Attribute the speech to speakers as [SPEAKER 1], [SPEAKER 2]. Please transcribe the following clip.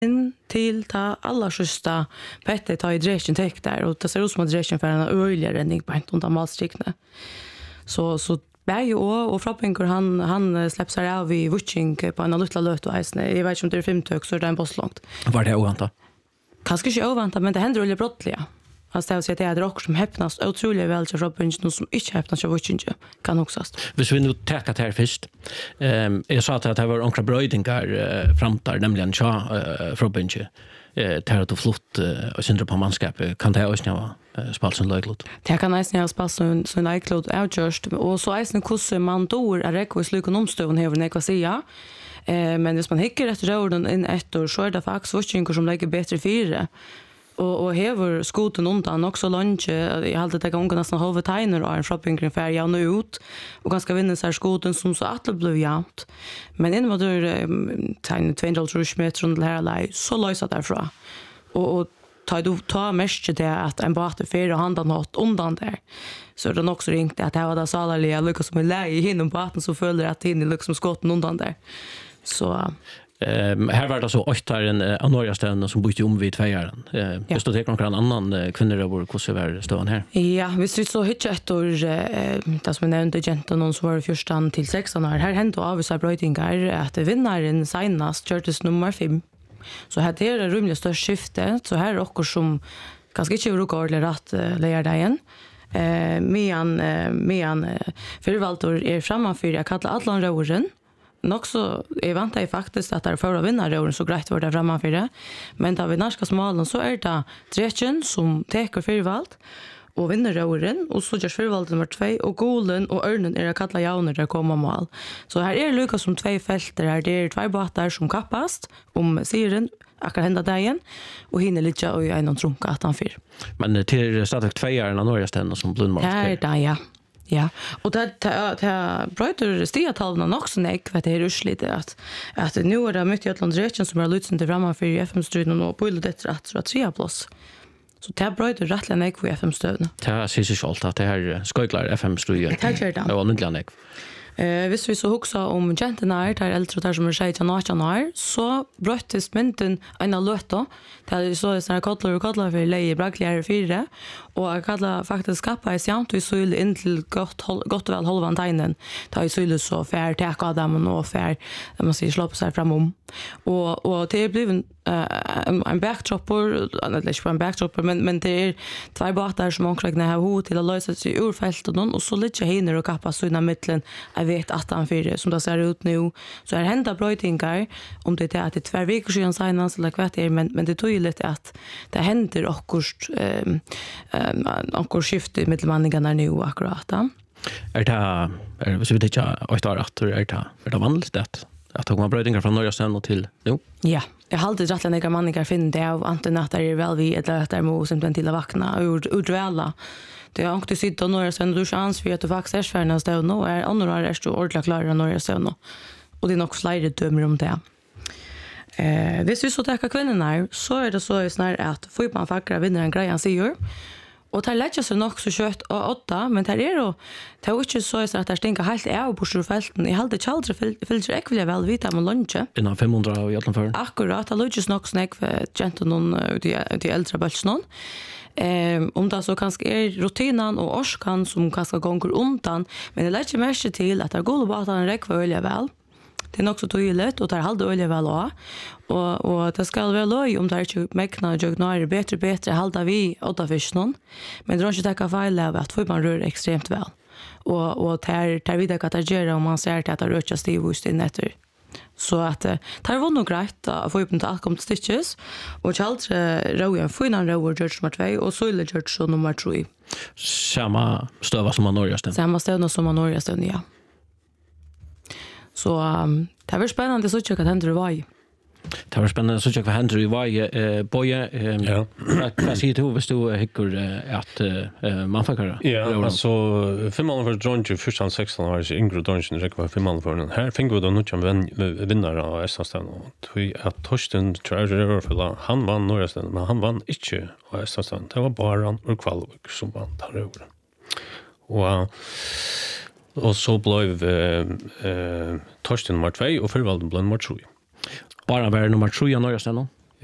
[SPEAKER 1] in till ta alla sista Petter ta i dräschen täck där och det ser ut som att dräschen för en öligare än på inte undan malstrikna. Så Berg och Frappingur han släpps här av i Wutching på en liten löt och häsne. Jag vet inte om det är 50 så är det en boss långt.
[SPEAKER 2] Var det oväntat?
[SPEAKER 1] Kanske inte oväntat men det händer väldigt brottliga. Alltså det är det också som häpnas otroligt väl till Frappingur och som inte häpnas till Wutching kan också.
[SPEAKER 2] Hvis vi nu täcka det här först. Jag sa att det var onkra bröjdingar framtar nämligen Frappingur. Det här att flott och syndra på manskapet kan det också vara spalsen löjklot.
[SPEAKER 1] Det kan nästan ha spalsen löjklot avgörst och så är kurser man dår är rekvis lykonomstön här när jag säga. Men hvis man hickar efter orden in ett år så är det faktiskt Wutching som lägger bättre fyra. Och hever skoten undan också lunch jag hade det gången nästan halva tiner och en Frappingur färg jag nu ut och ganska vinna så här skoten som så att det blev jämnt men innan var 200 meter från det här läge så lösa därifrån och ta mest det att en båt för handen något undan där så det också ringt att det var det salaliga lyckas som läge inom båten så följer att in liksom skoten undan där så
[SPEAKER 2] här var det så åttaren av Norrstön som bodde vid tvåjaren. Det stod det någon annan kvinnor över hur var ståen här?
[SPEAKER 1] Ja, hvis vi så hittar efter det som jag nämnde gentan som var 14 till 16 år. Här hände av vissa bröjtingar att vinnaren senast kördes nummer 5. Så här är det rymligt störst skifte. Så här är också som ganska inte brukar ordentligt att lära dig igen. Medan förvaltor är framför jag kallar Atlan Rauren. Också är väntar faktiskt att det är förra vinnare så grejt var det framför det. Men då vi narska smalen så är det Drächen som täcker förvalt och vinner rauren och så görs förvalt nummer 2 och golen och örnen är att kalla jauner där kommer mål. Så här är det Lukas som 2 fälter här det är 2 båtar som kappast om serien akkurat hända dagen och hinner lite och en trunka att han fyr.
[SPEAKER 2] Men till stadigt 2 år när Norrstön som blundmål.
[SPEAKER 1] Här där ja. Ja, och det bröter stigatalvarna också när det är rusligt att nu är det mycket i Atlantsrechen som har lytsen till framför i FM-striden och på det att 3 plus. Så det bröter rättliga nekv i FM-stöden.
[SPEAKER 2] Det säger sig självt att det här skojklar FM-striden. Det var nyttliga nekv.
[SPEAKER 1] Hvis vi så huxa om gentenar, der eldre der som er 16-18 år, så brøttes mynden en av løtta. Det er så sånne kottler for leie bragliere 4, og jeg kallar faktisk skappa i sjant, og i søyle inntil godt og vel halvan tegnen. Da i søyle så fær teka av dem og fær, man sier, slå på seg framom. Og det er blivet en backdropper, eller ikke en backdropper, men det er 2 båtar som omkringene har ho til å løse seg ur feltet, og så litt hinner å kappa søyna mittlen. Jag vet att han för som det ser ut nu så är hända bröjtingar om det är att det 2 veckor sedan senast eller kvart är men det tog ju lite att det händer också skifte mellan manningarna nu akkurat.
[SPEAKER 2] Är så vet jag att det vanligt att ta bröjtingar från Norrstön och till nu?
[SPEAKER 1] Ja, jag har alltid rätt några manningar finner det av antingen att det är väl vi eller att det är mot som till att vakna ur dvälla. Det är också sitta några sen du chans för att du faktiskt är färna stå nu är andra är så ordentligt klara några sen och det är nog fler dömer om det. Hvis vi så tar kvinnorna så är det så snart att får man fackra vinner en grej han säger. Och det lägger sig nog så kött och 8 men det är då det är inte så att det stänker helt av på storfälten. I halde chaldre filter ekvilia väl vita med lunch.
[SPEAKER 2] Innan 500 i alla fall.
[SPEAKER 1] Akkurat, det lägger nog snack för genton de äldre bälsnon. Om det så kanske är rutinan och orskan som kanske gånger undan men det lägger mest till att det går bara att den räcker olja väl. Det är också tydligt och det halde olja väl och det ska väl loj om det är inte mäkna och jognar bättre halda vi åtta fisknon men det är inte täcka fel av att får man rör extremt väl och tar vidare kategorier om man ser att det rör sig just i netter. Så att det var nog grejt att få upp till allt kom till stitches och Chaldre Rowan finan Rowan George nummer 2 och Soile George nummer 3.
[SPEAKER 2] Samma stöva som man Norrstön.
[SPEAKER 1] Samma stöva som man Norrstön, ja. Så det var spännande så tycker jag att händer det var.
[SPEAKER 2] Det var spännande så tycker jag händer det var boje vad säger du hvis du hickar att man får göra.
[SPEAKER 3] Ja, alltså 5 månader för Dronje första 16 år så Ingrid Dronje räcker 5 månader för den. Här fick vi då nu vinnare av SM-stan och att Torsten Treasurer för han vann Norrstön men han vann inte av SM-stan. Det var bara han och Kvalvik som vann där över. Och så blev Torsten nummer 2 och Förvalden blev nummer 3.
[SPEAKER 2] Bara var nummer 3 i Norrstön då?